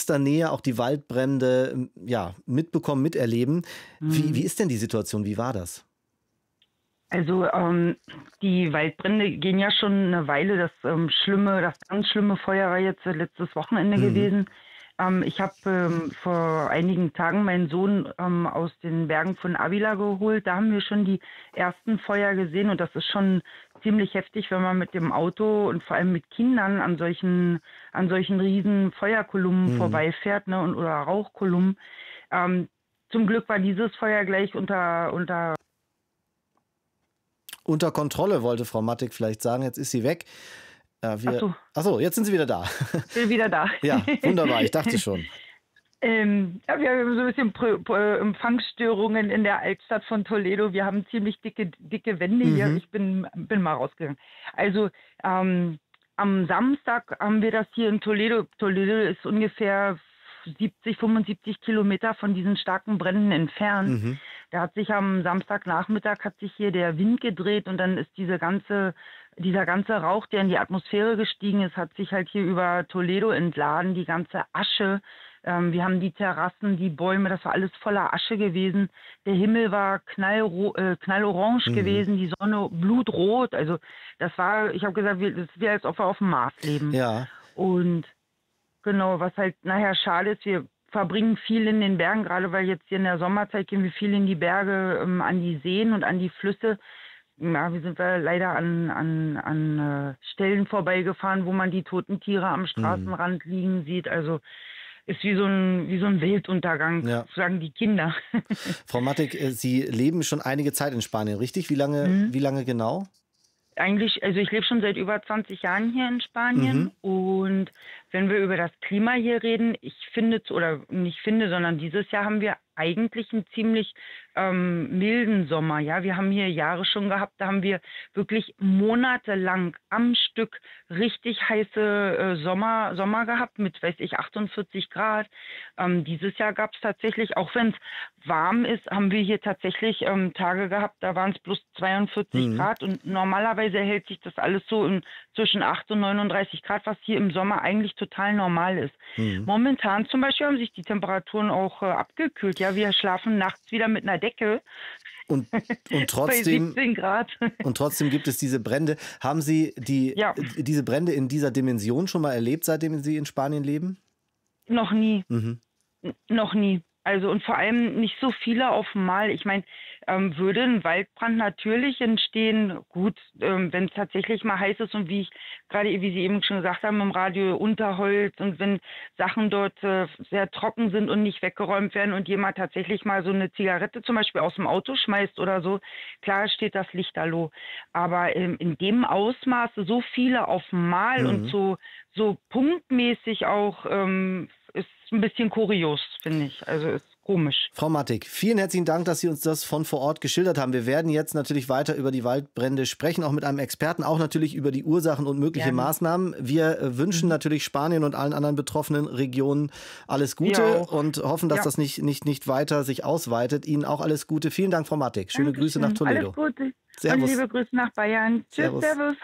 nächster Nähe auch die Waldbrände ja, mitbekommen, miterleben. Wie Mhm. ist denn die Situation? Wie war das? Also die Waldbrände gehen ja schon eine Weile. Das ganz schlimme Feuer war jetzt letztes Wochenende Mhm. gewesen. Ich habe vor einigen Tagen meinen Sohn aus den Bergen von Avila geholt. Da haben wir schon die ersten Feuer gesehen und das ist schon ziemlich heftig, wenn man mit dem Auto und vor allem mit Kindern an solchen riesen Feuerkolumnen Mhm. vorbeifährt, ne, oder Rauchkolumnen. Ähm, zum Glück war dieses Feuer gleich unter. Unter Kontrolle, wollte Frau Mattig vielleicht sagen. Jetzt ist sie weg. Ach so, Ach so, jetzt sind Sie wieder da. bin wieder da. Ja, wunderbar. Ich dachte schon. Ja, wir haben so ein bisschen Empfangsstörungen in der Altstadt von Toledo. Wir haben ziemlich dicke Wände hier. Mhm. Ich bin mal rausgegangen. Also am Samstag haben wir das hier in Toledo. Toledo ist ungefähr 70, 75 Kilometer von diesen starken Bränden entfernt. Mhm. Da hat sich am Samstagnachmittag hat sich hier der Wind gedreht und dann ist dieser ganze Rauch, der in die Atmosphäre gestiegen ist, hat sich halt hier über Toledo entladen, die ganze Asche. Wir haben die Terrassen, die Bäume, das war alles voller Asche gewesen. Der Himmel war knallorange Mhm. gewesen, die Sonne blutrot. Also ich habe gesagt, das ist wie als ob wir auf dem Mars leben. Ja. Und genau, was halt nachher schade ist, wir verbringen viel in den Bergen, gerade weil jetzt hier in der Sommerzeit gehen wir viel in die Berge, an die Seen und an die Flüsse. Ja, wir sind da leider an Stellen vorbeigefahren, wo man die toten Tiere am Mhm. Straßenrand liegen sieht. Also ist wie so ein Weltuntergang, Ja. sagen die Kinder. Frau Mattig, Sie leben schon einige Zeit in Spanien, richtig? Hm. Wie lange genau? Eigentlich, also ich lebe schon seit über 20 Jahren hier in Mhm. Spanien und wenn wir über das Klima hier reden, ich finde, oder nicht finde, sondern dieses Jahr haben wir eigentlich einen ziemlich milden Sommer. Ja, wir haben hier Jahre schon gehabt, da haben wir wirklich monatelang am Stück richtig heiße Sommer gehabt mit, weiß ich, 48 Grad. Dieses Jahr gab es tatsächlich, auch wenn es warm ist, haben wir hier tatsächlich Tage gehabt, da waren es plus 42 Mhm. Grad und normalerweise hält sich das alles so zwischen 8 und 39 Grad, was hier im Sommer eigentlich total normal ist. Mhm. Momentan zum Beispiel haben sich die Temperaturen auch abgekühlt. Ja, wir schlafen nachts wieder mit einer Decke Und, und bei trotzdem, 17 Grad. und trotzdem gibt es diese Brände. Haben Sie Ja, diese Brände in dieser Dimension schon mal erlebt, seitdem Sie in Spanien leben? noch nie. Mhm. Noch nie. Also und vor allem nicht so viele auf einmal. Ich meine, würde ein Waldbrand natürlich entstehen, gut, wenn es tatsächlich mal heiß ist und wie Sie eben schon gesagt haben, im Radio Unterholz und wenn Sachen dort sehr trocken sind und nicht weggeräumt werden und jemand tatsächlich mal so eine Zigarette zum Beispiel aus dem Auto schmeißt oder so, klar steht das Lichterloh. Aber in dem Ausmaße so viele auf einmal und Mhm. so punktmäßig auch ist ein bisschen kurios, finde ich. Also ist komisch. Frau Mattig, vielen herzlichen Dank, dass Sie uns das von vor Ort geschildert haben. Wir werden jetzt natürlich weiter über die Waldbrände sprechen, auch mit einem Experten, auch natürlich über die Ursachen und mögliche Gerne. Maßnahmen. Wir wünschen Mhm. natürlich Spanien und allen anderen betroffenen Regionen alles Wir Gute auch. und hoffen, dass Ja, das nicht weiter sich ausweitet. Ihnen auch alles Gute. Vielen Dank, Frau Mattig. Schöne Grüße nach Dankeschön. Alles Toledo. Gute und Servus. liebe Grüße nach Bayern. Tschüss, Servus. Servus.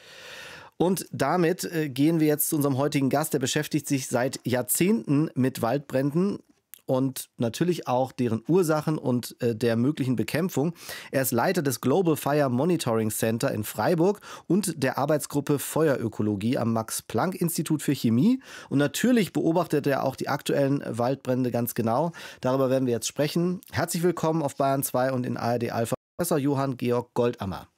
Und damit gehen wir jetzt zu unserem heutigen Gast. Der beschäftigt sich seit Jahrzehnten mit Waldbränden und natürlich auch deren Ursachen und der möglichen Bekämpfung. Er ist Leiter des Global Fire Monitoring Center in Freiburg und der Arbeitsgruppe Feuerökologie am Max-Planck-Institut für Chemie. Und natürlich beobachtet er auch die aktuellen Waldbrände ganz genau. Darüber werden wir jetzt sprechen. Herzlich willkommen auf Bayern 2 und in ARD Alpha, Professor Johann Georg Goldammer.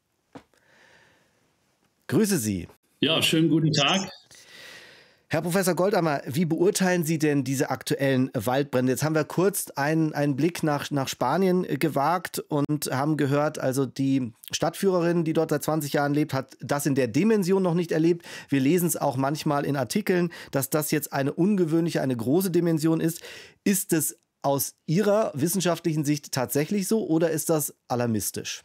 Grüße Sie. Ja, schönen guten Tag. Herr Professor Goldammer, wie beurteilen Sie denn diese aktuellen Waldbrände? Jetzt haben wir kurz einen Blick nach Spanien gewagt und haben gehört, also die Stadtführerin, die dort seit 20 Jahren lebt, hat das in der Dimension noch nicht erlebt. Wir lesen es auch manchmal in Artikeln, dass das jetzt eine ungewöhnliche, eine große Dimension ist. Ist es aus Ihrer wissenschaftlichen Sicht tatsächlich so oder ist das alarmistisch?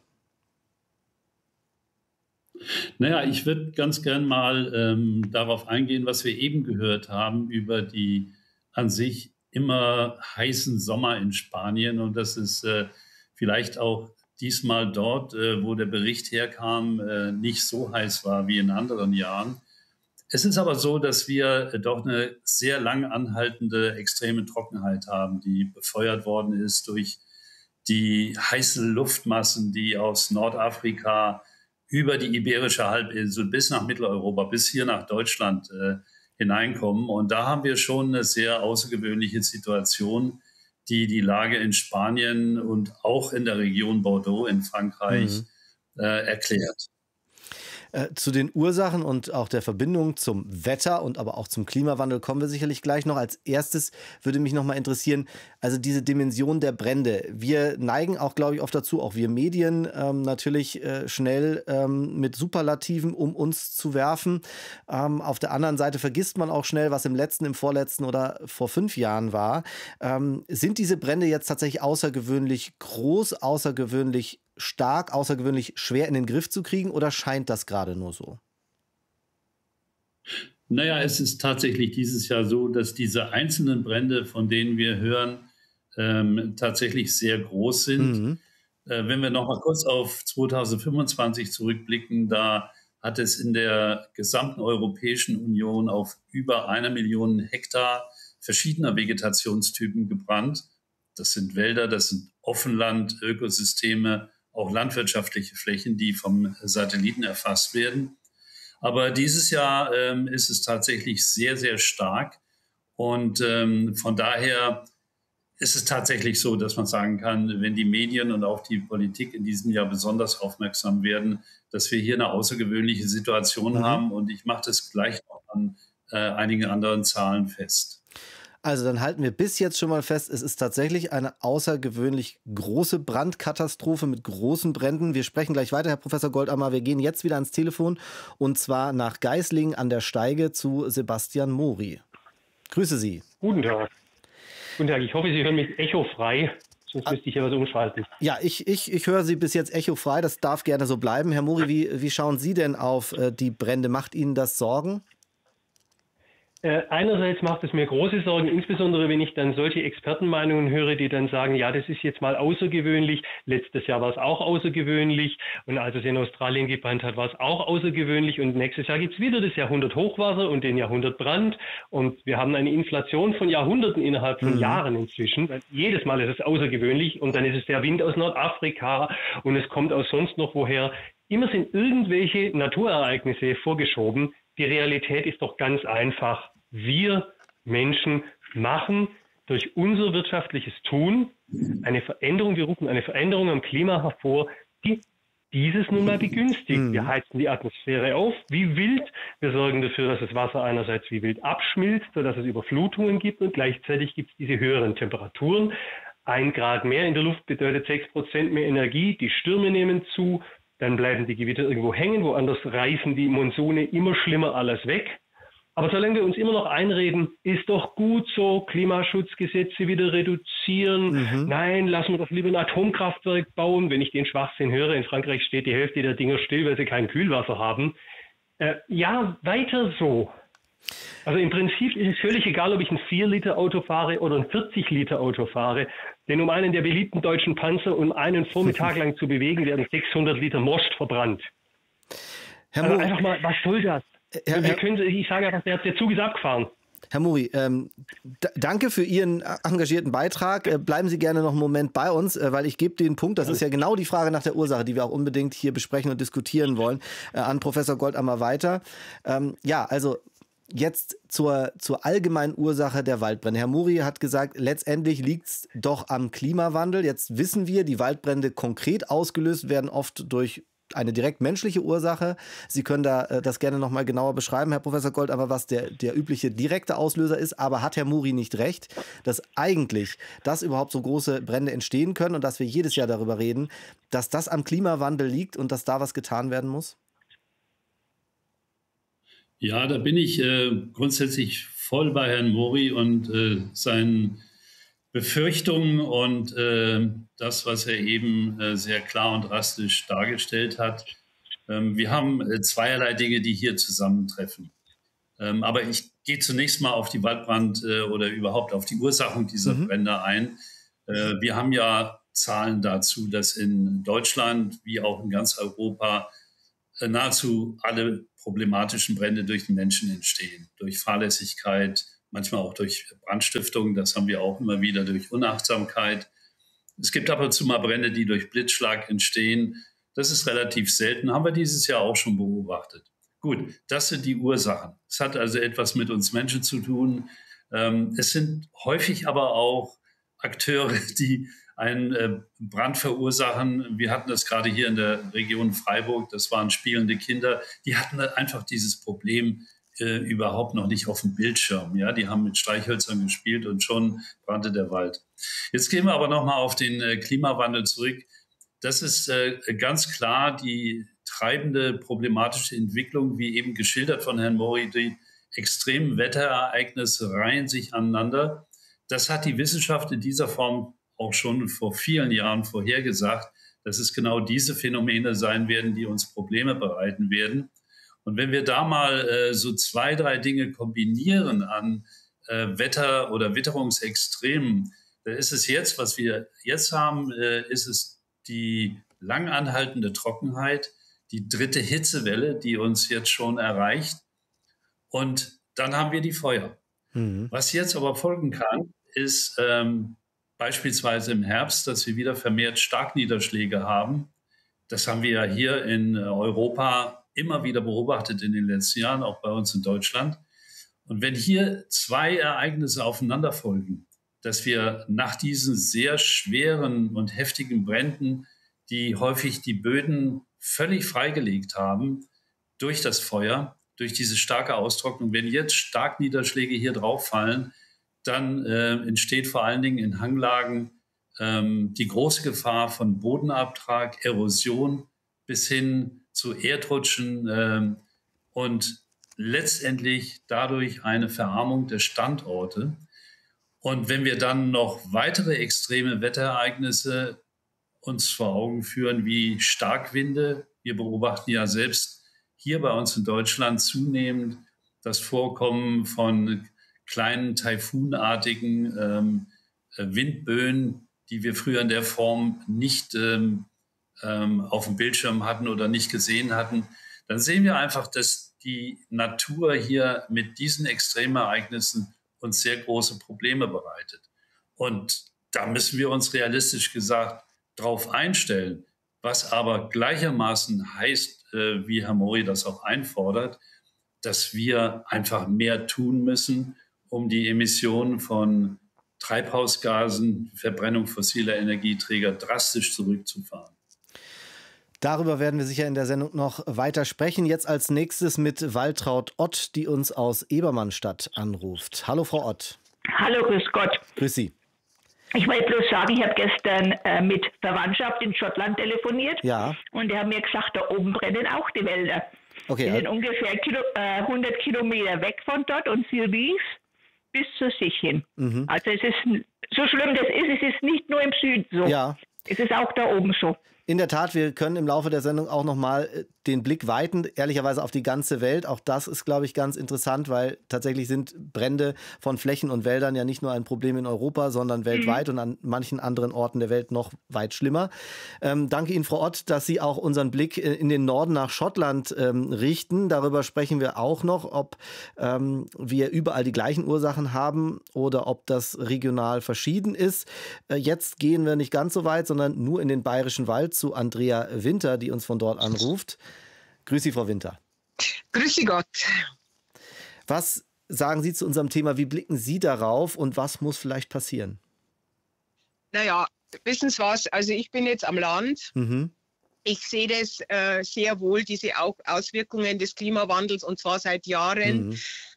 Naja, ich würde ganz gern mal darauf eingehen, was wir eben gehört haben über die an sich immer heißen Sommer in Spanien und dass es vielleicht auch diesmal dort, wo der Bericht herkam, nicht so heiß war wie in anderen Jahren. Es ist aber so, dass wir doch eine sehr lang anhaltende extreme Trockenheit haben, die befeuert worden ist durch die heißen Luftmassen, die aus Nordafrika über die Iberische Halbinsel bis nach Mitteleuropa, bis hier nach Deutschland hineinkommen. Und da haben wir schon eine sehr außergewöhnliche Situation, die die Lage in Spanien und auch in der Region Bordeaux in Frankreich erklärt. Zu den Ursachen und auch der Verbindung zum Wetter und aber auch zum Klimawandel kommen wir sicherlich gleich noch. Als erstes würde mich noch mal interessieren, also diese Dimension der Brände. Wir neigen auch, glaube ich, oft dazu, auch wir Medien natürlich schnell mit Superlativen um uns zu werfen. Auf der anderen Seite vergisst man auch schnell, was im letzten, im vorletzten oder vor 5 Jahren war. Sind diese Brände jetzt tatsächlich außergewöhnlich groß, außergewöhnlich stark, außergewöhnlich schwer in den Griff zu kriegen oder scheint das gerade nur so? Naja, es ist tatsächlich dieses Jahr so, dass diese einzelnen Brände, von denen wir hören, tatsächlich sehr groß sind. Wenn wir noch mal kurz auf 2025 zurückblicken, da hat es in der gesamten Europäischen Union auf über 1 Million Hektar verschiedener Vegetationstypen gebrannt. Das sind Wälder, das sind Offenland, Ökosysteme, auch landwirtschaftliche Flächen, die vom Satelliten erfasst werden. Aber dieses Jahr ist es tatsächlich sehr, sehr stark. Und von daher ist es tatsächlich so, dass man sagen kann, wenn die Medien und auch die Politik in diesem Jahr besonders aufmerksam werden, dass wir hier eine außergewöhnliche Situation haben. Und ich mache das gleich noch an einigen anderen Zahlen fest. Also dann halten wir bis jetzt schon mal fest, es ist tatsächlich eine außergewöhnlich große Brandkatastrophe mit großen Bränden. Wir sprechen gleich weiter, Herr Professor Goldammer. Wir gehen jetzt wieder ans Telefon und zwar nach Geislingen an der Steige zu Sebastian Mori. Grüße Sie. Guten Tag. Guten Tag, ich hoffe, Sie hören mich echofrei, sonst müsste ich ja was umschalten. Ja, ich höre Sie bis jetzt echofrei, das darf gerne so bleiben. Herr Mori, wie schauen Sie denn auf die Brände? Macht Ihnen das Sorgen? Einerseits macht es mir große Sorgen, insbesondere wenn ich dann solche Expertenmeinungen höre, die dann sagen, ja, das ist jetzt mal außergewöhnlich. Letztes Jahr war es auch außergewöhnlich und als es in Australien gebrannt hat, war es auch außergewöhnlich und nächstes Jahr gibt es wieder das Jahrhundert-Hochwasser und den Jahrhundertbrand und wir haben eine Inflation von Jahrhunderten innerhalb von Jahren inzwischen. Jedes Mal ist es außergewöhnlich und dann ist es der Wind aus Nordafrika und es kommt aus sonst noch woher. Immer sind irgendwelche Naturereignisse vorgeschoben. Die Realität ist doch ganz einfach. Wir Menschen machen durch unser wirtschaftliches Tun eine Veränderung, wir rufen eine Veränderung am Klima hervor, die dieses nun mal begünstigt. Wir heizen die Atmosphäre auf, wie wild. Wir sorgen dafür, dass das Wasser einerseits wie wild abschmilzt, sodass es Überflutungen gibt und gleichzeitig gibt es diese höheren Temperaturen. 1 Grad mehr in der Luft bedeutet 6% mehr Energie, die Stürme nehmen zu, dann bleiben die Gewitter irgendwo hängen, woanders reißen die Monsone immer schlimmer alles weg. Aber solange wir uns immer noch einreden, ist doch gut so, Klimaschutzgesetze wieder reduzieren, nein, lassen wir doch lieber ein Atomkraftwerk bauen. Wenn ich den Schwachsinn höre, in Frankreich steht die Hälfte der Dinger still, weil sie kein Kühlwasser haben. Ja, weiter so. Also im Prinzip ist es völlig egal, ob ich ein 4-Liter-Auto fahre oder ein 40-Liter-Auto fahre. Denn um einen der beliebten deutschen Panzer um einen Vormittag lang zu bewegen, werden 600 Liter Most verbrannt. Herr Also Mori, einfach mal, was soll das? Ich sage einfach, der Zug ist abgefahren. Herr Mori, danke für Ihren engagierten Beitrag. Bleiben Sie gerne noch einen Moment bei uns, weil ich gebe den Punkt, das ist ja genau die Frage nach der Ursache, die wir auch unbedingt hier besprechen und diskutieren wollen, an Professor Goldammer weiter. Ja, also jetzt zur allgemeinen Ursache der Waldbrände. Herr Mori hat gesagt, letztendlich liegt es doch am Klimawandel. Jetzt wissen wir, die Waldbrände konkret ausgelöst werden oft durch eine direkt menschliche Ursache. Sie können da das gerne noch mal genauer beschreiben, Herr Professor Goldammer, was der übliche direkte Auslöser ist. Aber hat Herr Mori nicht recht, dass eigentlich, dass überhaupt so große Brände entstehen können und dass wir jedes Jahr darüber reden, dass das am Klimawandel liegt und dass da was getan werden muss? Ja, da bin ich grundsätzlich voll bei Herrn Mori und seinen Befürchtungen und das, was er eben sehr klar und drastisch dargestellt hat. Wir haben zweierlei Dinge, die hier zusammentreffen. Aber ich gehe zunächst mal auf die Waldbrand oder überhaupt auf die Ursachen dieser Brände ein. Wir haben ja Zahlen dazu, dass in Deutschland wie auch in ganz Europa nahezu alle problematischen Brände durch den Menschen entstehen, durch Fahrlässigkeit, manchmal auch durch Brandstiftung. Das haben wir auch immer wieder durch Unachtsamkeit. Es gibt ab und zu mal Brände, die durch Blitzschlag entstehen. Das ist relativ selten, haben wir dieses Jahr auch schon beobachtet. Gut, das sind die Ursachen. Es hat also etwas mit uns Menschen zu tun. Es sind häufig aber auch Akteure, die einen Brand verursachen. Wir hatten das gerade hier in der Region Freiburg. Das waren spielende Kinder. Die hatten einfach dieses Problem überhaupt noch nicht auf dem Bildschirm. Ja, die haben mit Streichhölzern gespielt und schon brannte der Wald. Jetzt gehen wir aber noch mal auf den Klimawandel zurück. Das ist ganz klar die treibende problematische Entwicklung, wie eben geschildert von Herrn Mori. Die extremen Wetterereignisse reihen sich aneinander. Das hat die Wissenschaft in dieser Form auch schon vor vielen Jahren vorhergesagt, dass es genau diese Phänomene sein werden, die uns Probleme bereiten werden. Und wenn wir da mal so 2, 3 Dinge kombinieren an Wetter- oder Witterungsextremen, dann ist es jetzt, was wir jetzt haben, ist es die lang anhaltende Trockenheit, die 3. Hitzewelle, die uns jetzt schon erreicht. Und dann haben wir die Feuer. Was jetzt aber folgen kann, ist beispielsweise im Herbst, dass wir wieder vermehrt Starkniederschläge haben. Das haben wir ja hier in Europa immer wieder beobachtet in den letzten Jahren, auch bei uns in Deutschland. Und wenn hier 2 Ereignisse aufeinander folgen, dass wir nach diesen sehr schweren und heftigen Bränden, die häufig die Böden völlig freigelegt haben durch das Feuer, durch diese starke Austrocknung, wenn jetzt Starkniederschläge hier drauf fallen, dann entsteht vor allen Dingen in Hanglagen die große Gefahr von Bodenabtrag, Erosion bis hin zu Erdrutschen und letztendlich dadurch eine Verarmung der Standorte. Und wenn wir dann noch weitere extreme Wetterereignisse uns vor Augen führen, wie Starkwinde, wir beobachten ja selbst hier bei uns in Deutschland zunehmend das Vorkommen von kleinen taifunartigen Windböen, die wir früher in der Form nicht auf dem Bildschirm hatten oder nicht gesehen hatten, dann sehen wir einfach, dass die Natur hier mit diesen Extremereignissen uns sehr große Probleme bereitet. Und da müssen wir uns realistisch gesagt drauf einstellen, was aber gleichermaßen heißt, wie Herr Mori das auch einfordert, dass wir einfach mehr tun müssen, um die Emissionen von Treibhausgasen, Verbrennung fossiler Energieträger drastisch zurückzufahren. Darüber werden wir sicher in der Sendung noch weiter sprechen. Jetzt als nächstes mit Waltraud Ott, die uns aus Ebermannstadt anruft. Hallo, Frau Ott. Hallo, grüß Gott. Grüß Sie. Ich wollte bloß sagen, ich habe gestern mit Verwandtschaft in Schottland telefoniert. Ja. Und die haben mir gesagt, da oben brennen auch die Wälder. Okay. Die sind ungefähr 100 Kilometer weg von dort und sie rief bis zu sich hin. Mhm. Also es ist, so schlimm das ist, es ist nicht nur im Süden so. Ja. Es ist auch da oben so. In der Tat, wir können im Laufe der Sendung auch nochmal den Blick weiten, ehrlicherweise auf die ganze Welt. Auch das ist, glaube ich, ganz interessant, weil tatsächlich sind Brände von Flächen und Wäldern ja nicht nur ein Problem in Europa, sondern weltweit und an manchen anderen Orten der Welt noch weit schlimmer. Danke Ihnen, Frau Ott, dass Sie auch unseren Blick in den Norden nach Schottland richten. Darüber sprechen wir auch noch, ob wir überall die gleichen Ursachen haben oder ob das regional verschieden ist. Jetzt gehen wir nicht ganz so weit, sondern nur in den Bayerischen Wald zu Andrea Winter, die uns von dort anruft. Grüß Sie, Frau Winter. Grüß Sie Gott. Was sagen Sie zu unserem Thema? Wie blicken Sie darauf und was muss vielleicht passieren? Naja, wissen Sie was? Also ich bin jetzt am Land. Mhm. Ich sehe das sehr wohl, diese Auswirkungen des Klimawandels, und zwar seit Jahren.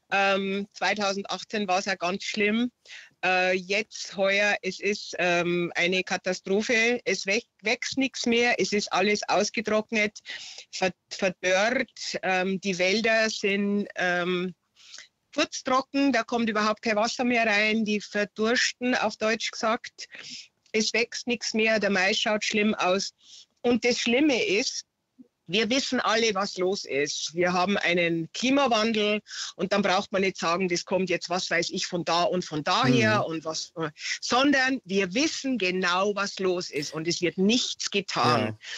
2018 war es ja ganz schlimm. Jetzt heuer, es ist eine Katastrophe. Es wächst nichts mehr. Es ist alles ausgetrocknet, verdörrt. Die Wälder sind furztrocken. Da kommt überhaupt kein Wasser mehr rein. Die verdursten, auf Deutsch gesagt. Es wächst nichts mehr. Der Mais schaut schlimm aus. Und das Schlimme ist, wir wissen alle, was los ist. Wir haben einen Klimawandel und dann braucht man nicht sagen, das kommt jetzt, was weiß ich, von da und von daher und was, sondern wir wissen genau, was los ist und es wird nichts getan.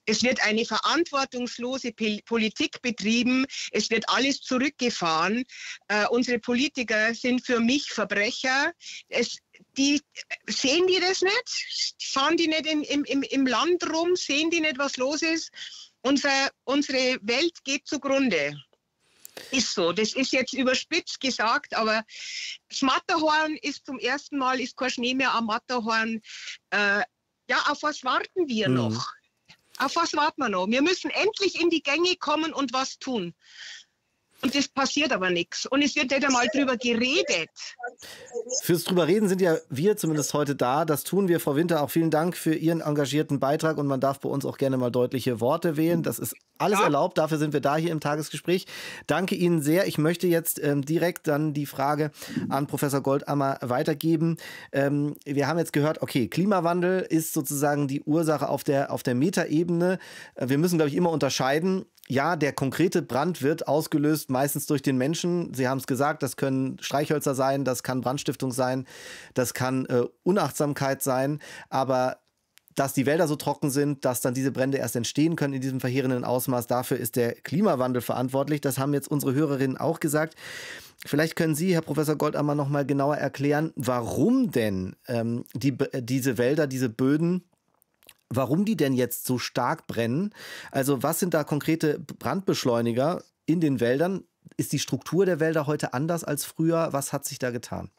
Es wird eine verantwortungslose Politik betrieben. Es wird alles zurückgefahren. Unsere Politiker sind für mich Verbrecher. Sehen die das nicht? Fahren die nicht im Land rum? Sehen die nicht, was los ist? Unsere Welt geht zugrunde. Ist so. Das ist jetzt überspitzt gesagt, aber das Matterhorn ist zum ersten Mal, ist kein Schnee mehr am Matterhorn. Auf was warten wir noch? Auf was warten wir noch? Wir müssen endlich in die Gänge kommen und was tun. Und das passiert aber nichts. Und es wird nicht einmal drüber geredet. Fürs drüber reden sind ja wir zumindest heute da. Das tun wir, Frau Winter. Auch vielen Dank für Ihren engagierten Beitrag. Und man darf bei uns auch gerne mal deutliche Worte wählen. Das ist alles erlaubt. Dafür sind wir da hier im Tagesgespräch. Danke Ihnen sehr. Ich möchte jetzt direkt dann die Frage an Professor Goldammer weitergeben. Wir haben jetzt gehört, okay, Klimawandel ist sozusagen die Ursache auf der Metaebene. Wir müssen, glaube ich, immer unterscheiden. Ja, der konkrete Brand wird ausgelöst meistens durch den Menschen. Sie haben es gesagt, das können Streichhölzer sein, das kann Brandstiftung sein, das kann Unachtsamkeit sein. Aber dass die Wälder so trocken sind, dass dann diese Brände erst entstehen können in diesem verheerenden Ausmaß, dafür ist der Klimawandel verantwortlich. Das haben jetzt unsere Hörerinnen auch gesagt. Vielleicht können Sie, Herr Professor Goldammer, noch mal genauer erklären, warum denn diese Wälder, diese Böden, warum die denn jetzt so stark brennen? Also was sind da konkrete Brandbeschleuniger in den Wäldern? Ist die Struktur der Wälder heute anders als früher? Was hat sich da getan?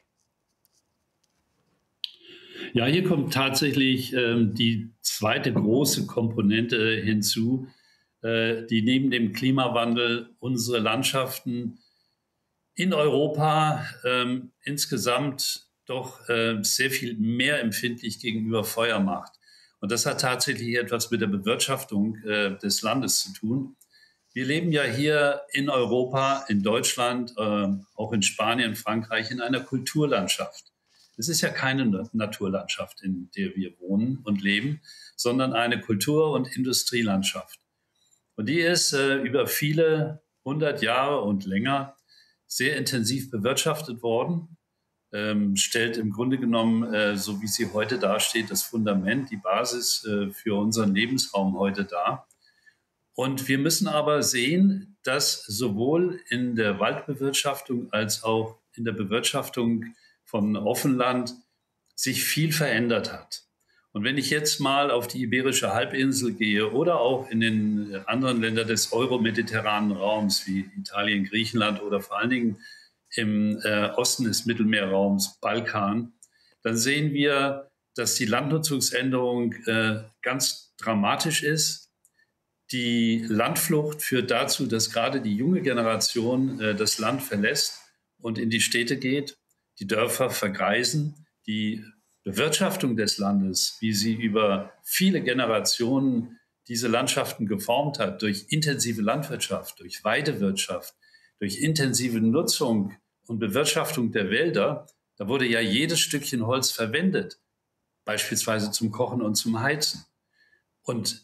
Ja, hier kommt tatsächlich die zweite große Komponente hinzu, die neben dem Klimawandel unsere Landschaften in Europa insgesamt doch sehr viel mehr empfindlich gegenüber Feuer macht. Und das hat tatsächlich etwas mit der Bewirtschaftung des Landes zu tun. Wir leben ja hier in Europa, in Deutschland, auch in Spanien, Frankreich, in einer Kulturlandschaft. Es ist ja keine Naturlandschaft, in der wir wohnen und leben, sondern eine Kultur- und Industrielandschaft. Und die ist über viele 100 Jahre und länger sehr intensiv bewirtschaftet worden. Stellt im Grunde genommen, so wie sie heute dasteht, das Fundament, die Basis für unseren Lebensraum heute dar. Und wir müssen aber sehen, dass sowohl in der Waldbewirtschaftung als auch in der Bewirtschaftung von Offenland sich viel verändert hat. Und wenn ich jetzt mal auf die Iberische Halbinsel gehe oder auch in den anderen Ländern des euromediterranen Raums wie Italien, Griechenland oder vor allen Dingen im Osten des Mittelmeerraums, Balkan, dann sehen wir, dass die Landnutzungsänderung ganz dramatisch ist. Die Landflucht führt dazu, dass gerade die junge Generation das Land verlässt und in die Städte geht. Die Dörfer vergreisen. Die Bewirtschaftung des Landes, wie sie über viele Generationen diese Landschaften geformt hat, durch intensive Landwirtschaft, durch Weidewirtschaft, durch intensive Nutzung und Bewirtschaftung der Wälder, da wurde ja jedes Stückchen Holz verwendet, beispielsweise zum Kochen und zum Heizen. Und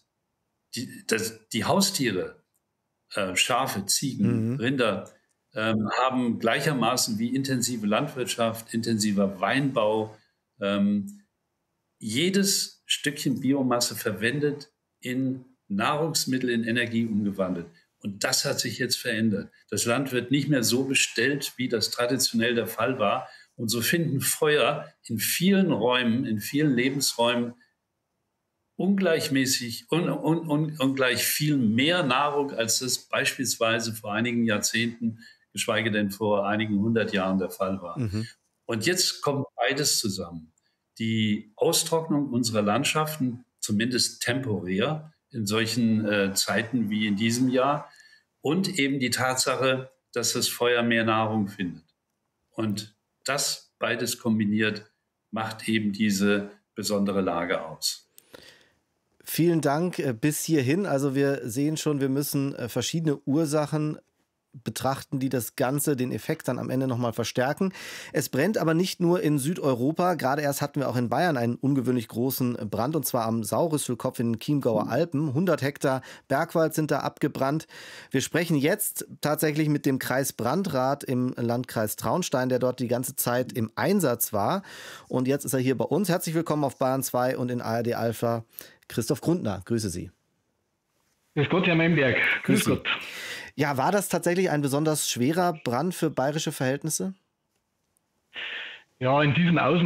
die Haustiere, Schafe, Ziegen, Rinder, haben gleichermaßen wie intensive Landwirtschaft, intensiver Weinbau, jedes Stückchen Biomasse verwendet, in Nahrungsmittel, in Energie umgewandelt. Und das hat sich jetzt verändert. Das Land wird nicht mehr so bestellt, wie das traditionell der Fall war. Und so finden Feuer in vielen Räumen, in vielen Lebensräumen ungleichmäßig, ungleich viel mehr Nahrung, als das beispielsweise vor einigen Jahrzehnten, geschweige denn vor einigen 100 Jahren der Fall war. Und jetzt kommt beides zusammen. Die Austrocknung unserer Landschaften, zumindest temporär, in solchen Zeiten wie in diesem Jahr, und eben die Tatsache, dass das Feuer mehr Nahrung findet. Und das beides kombiniert macht eben diese besondere Lage aus. Vielen Dank bis hierhin. Also wir sehen schon, wir müssen verschiedene Ursachen betrachten, die das Ganze, den Effekt dann am Ende nochmal verstärken. Es brennt aber nicht nur in Südeuropa. Gerade erst hatten wir auch in Bayern einen ungewöhnlich großen Brand, und zwar am Saurisselkopf in den Chiemgauer Alpen. 100 Hektar Bergwald sind da abgebrannt. Wir sprechen jetzt tatsächlich mit dem Kreisbrandrat im Landkreis Traunstein, der dort die ganze Zeit im Einsatz war. Und jetzt ist er hier bei uns. Herzlich willkommen auf Bayern 2 und in ARD Alpha. Christoph Grundner, grüße Sie. Grüß Gott, Herr Meinberg. Grüß Gott. Ja, war das tatsächlich ein besonders schwerer Brand für bayerische Verhältnisse? Ja, in diesem Ausmaß